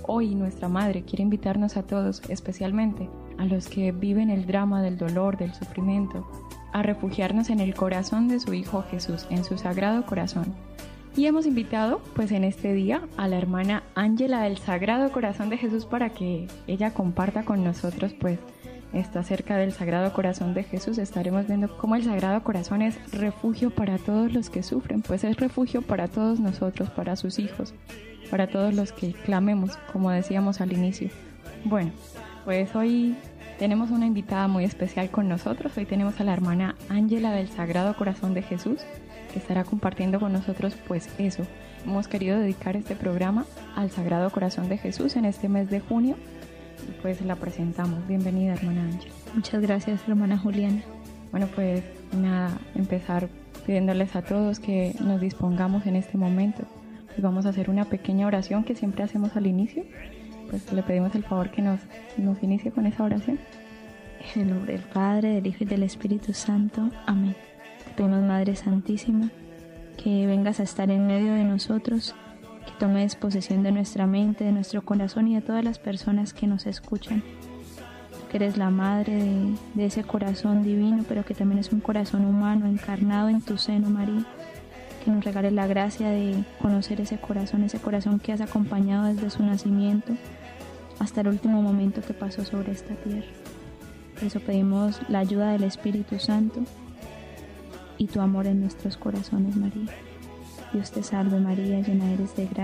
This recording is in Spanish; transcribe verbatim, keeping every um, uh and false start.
hoy nuestra Madre quiere invitarnos a todos, especialmente a los que viven el drama del dolor, del sufrimiento, a refugiarnos en el corazón de su Hijo Jesús, en su Sagrado Corazón. Y hemos invitado, pues en este día, a la hermana Ángela del Sagrado Corazón de Jesús para que ella comparta con nosotros, pues, esto acerca del Sagrado Corazón de Jesús. Estaremos viendo cómo el Sagrado Corazón es refugio para todos los que sufren, pues es refugio para todos nosotros, para sus hijos, para todos los que clamemos, como decíamos al inicio. Bueno, pues hoy tenemos una invitada muy especial con nosotros. Hoy tenemos a la hermana Ángela del Sagrado Corazón de Jesús, que estará compartiendo con nosotros, pues eso. Hemos querido dedicar este programa al Sagrado Corazón de Jesús en este mes de junio. Y pues la presentamos. Bienvenida, hermana Ángela. Muchas gracias, hermana Juliana. Bueno, pues nada, empezar pidiéndoles a todos que nos dispongamos en este momento. Y vamos a hacer una pequeña oración que siempre hacemos al inicio. Pues le pedimos el favor que nos, nos inicie con esa oración. En el nombre del Padre, del Hijo y del Espíritu Santo. Amén. Te pedimos, Madre Santísima, que vengas a estar en medio de nosotros, que tomes posesión de nuestra mente, de nuestro corazón y de todas las personas que nos escuchan. Tú que eres la madre de, de ese corazón divino, pero que también es un corazón humano encarnado en tu seno, María. Que nos regales la gracia de conocer ese corazón, ese corazón que has acompañado desde su nacimiento hasta el último momento que pasó sobre esta tierra. Por eso pedimos la ayuda del Espíritu Santo y tu amor en nuestros corazones, María. Dios te salve, María, llena eres de gracia.